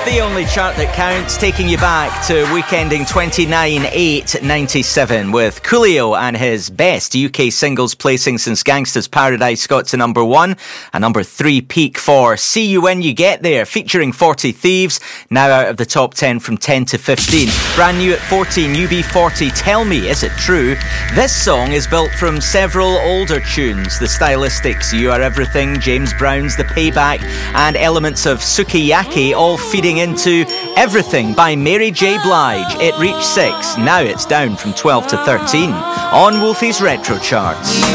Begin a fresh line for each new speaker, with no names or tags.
The only chart that counts, taking you back to week ending 29/8/97 with Coolio and his best UK singles placing since Gangsta's Paradise got to number 1. A number 3 peak for See You When You Get There, featuring 40 Thieves, now out of the top 10 from 10 to 15. Brand new at 14, UB40, Tell Me, Is It True? This song is built from several older tunes, the stylistics You Are Everything, James Brown's The Payback, and elements of Sukiyaki, all feeding into Everything by Mary J. Blige. It reached 6, now it's down from 12 to 13 on Wolfie's Retro Charts.